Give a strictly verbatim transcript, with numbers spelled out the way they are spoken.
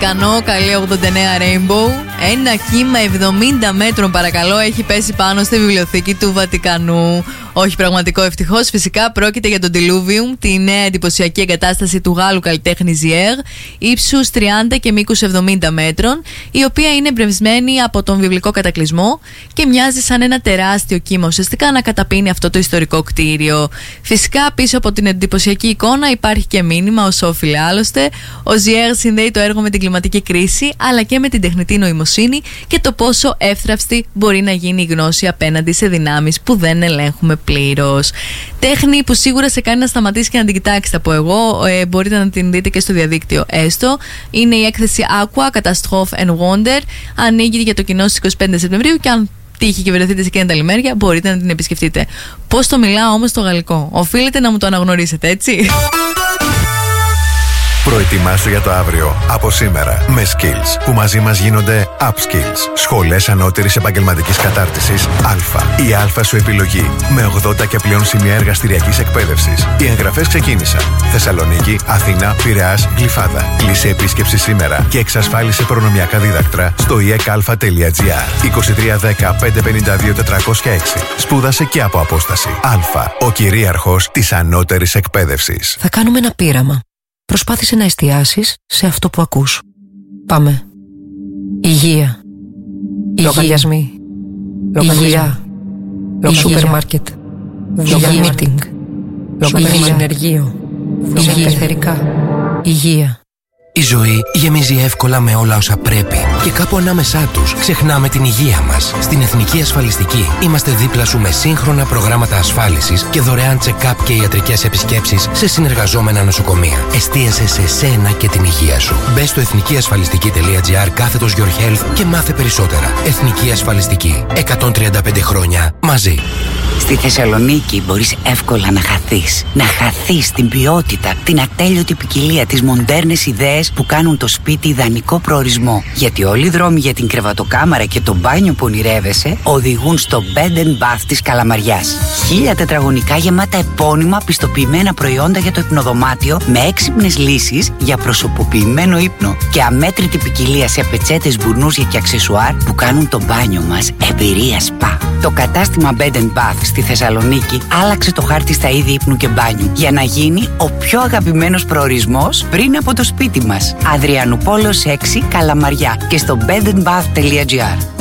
Βατικανό, καλή ογδόντα εννέα Rainbow. Ένα κύμα εβδομήντα μέτρων, παρακαλώ, έχει πέσει πάνω στη βιβλιοθήκη του Βατικανού. Όχι πραγματικό, ευτυχώς. Φυσικά πρόκειται για τον Diluvium, τη νέα εντυπωσιακή εγκατάσταση του Γάλλου καλλιτέχνη Zier, ύψους τριάντα και μήκους εβδομήντα μέτρων, η οποία είναι εμπνευσμένη από τον βιβλικό κατακλυσμό και μοιάζει σαν ένα τεράστιο κύμα ουσιαστικά να καταπίνει αυτό το ιστορικό κτίριο. Φυσικά πίσω από την εντυπωσιακή εικόνα υπάρχει και μήνυμα, όσο όφιλε άλλωστε. Ο Zier συνδέει το έργο με την κλιματική κρίση, αλλά και με την τεχνητή νοημοσύνη και το πόσο εύθραυστη μπορεί να γίνει η γνώση απέναντι σε δυνάμεις που δεν ελέγχουμε πλήρως. Τέχνη που σίγουρα σε κάνει να σταματήσει και να την κοιτάξει, θα πω εγώ. Ε, μπορείτε να την δείτε και στο διαδίκτυο έστω. Είναι η έκθεση Aqua, Catastrophe and Wonder. Ανοίγει για το κοινό στις είκοσι πέντε Σεπτεμβρίου και αν τύχει και βρεθείτε σε εκείνα τα λιμέρια, μπορείτε να την επισκεφτείτε. Πώς το μιλάω όμως το γαλλικό? Οφείλετε να μου το αναγνωρίσετε, έτσι. Προετοιμάσου για το αύριο από σήμερα με Skills που μαζί μας γίνονται Upskills. Σχολές ανώτερης επαγγελματικής κατάρτισης Α. Η Α σου επιλογή με ογδόντα και πλέον σημεία εργαστηριακής εκπαίδευσης. Οι εγγραφές ξεκίνησαν. Θεσσαλονίκη, Αθήνα, Πειραιάς, Γλυφάδα. Κλείσε επίσκεψη σήμερα και εξασφάλισε προνομιακά δίδακτρα στο ι εκ α τελεία τζι άρ. είκοσι τρία δέκα πεντακόσια πενήντα δύο τετρακόσια έξι. Σπούδασε και από απόσταση. Α. Ο κυρίαρχος της ανώτερης εκπαίδευσης. Θα κάνουμε ένα πείραμα. Προσπάθησε να εστιάσεις σε αυτό που ακούς. Πάμε. Υγεία. Λογαριασμοί. Υγεία. Σούπερ μάρκετ. Μίτινγκ. Ενεργείο. Εθερικά. Υγεία. Η ζωή γεμίζει εύκολα με όλα όσα πρέπει και κάπου ανάμεσά τους ξεχνάμε την υγεία μας. Στην Εθνική Ασφαλιστική είμαστε δίπλα σου με σύγχρονα προγράμματα ασφάλισης και δωρεάν check-up και ιατρικές επισκέψεις σε συνεργαζόμενα νοσοκομεία. Εστίασε σε σένα και την υγεία σου. Μπες στο εθνικιασφαλιστική τελεία τζι άρ κάθετος Your Health και μάθε περισσότερα. Εθνική Ασφαλιστική. εκατόν τριάντα πέντε χρόνια μαζί. Στη Θεσσαλονίκη μπορείς εύκολα να χαθείς. Να χαθείς την ποιότητα, την ατέλειωτη ποικιλία, τις μοντέρνες ιδέες που κάνουν το σπίτι ιδανικό προορισμό. Γιατί όλοι οι δρόμοι για την κρεβατοκάμαρα και το μπάνιο που ονειρεύεσαι οδηγούν στο Bed and Bath της Καλαμαριάς. Χίλια τετραγωνικά γεμάτα επώνυμα πιστοποιημένα προϊόντα για το υπνοδωμάτιο με έξυπνες λύσεις για προσωποποιημένο ύπνο. Και αμέτρητη ποικιλία σε πετσέτες, μπουρνούζια και αξεσουάρ που κάνουν το μπάνιο μας εμπειρία σπα. Το κατάστημα Bed and Bath στη Θεσσαλονίκη άλλαξε το χάρτη στα είδη ύπνου και μπάνιου για να γίνει ο πιο αγαπημένος προορισμός πριν από το σπίτι μας. Αδριανουπόλος έξι Καλαμαριά και στο bed and bath τελεία τζι άρ.